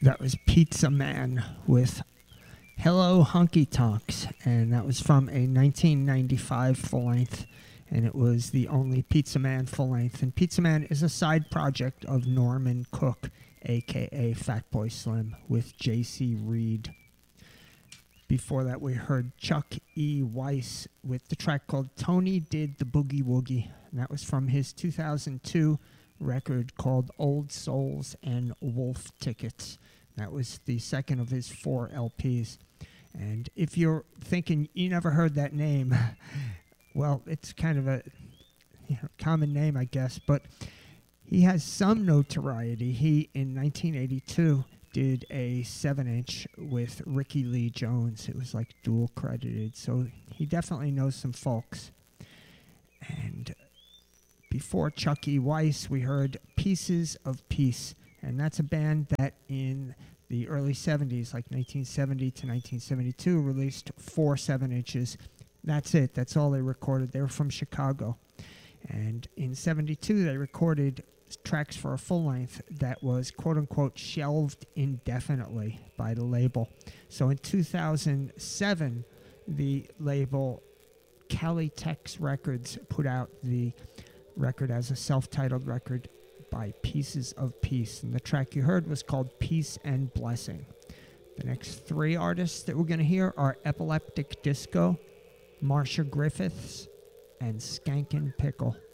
That was Pizza Man with Hello Honky Tonks, and that was from a 1995 full-length, and it was the only Pizza Man full-length. And Pizza Man is a side project of Norman Cook, a.k.a. Fatboy Slim, with J.C. Reed. Before that, we heard Chuck E. Weiss with the track called Tony Did the Boogie Woogie, and that was from his 2002 record called Old Souls and Wolf Tickets. That was the second of his 4 LPs. And if you're thinking you never heard that name, well, it's kind of a common name, I guess, but he has some notoriety. He, in 1982, did a 7-inch with Ricky Lee Jones. It was like dual credited, so he definitely knows some folks. And before Chuck E. Weiss, we heard Pieces of Peace. And that's a band that in the early 70s, like 1970 to 1972, released 4 7-inches. That's it. That's all they recorded. They were from Chicago. And in 72, they recorded tracks for a full length that was, quote-unquote, shelved indefinitely by the label. So in 2007, the label Calitex Records put out the record as a self-titled record by Pieces of Peace, and the track you heard was called Peace and Blessing. The next 3 artists that we're going to hear are Epileptic Disco, Marsha Griffiths, and Skankin' Pickle.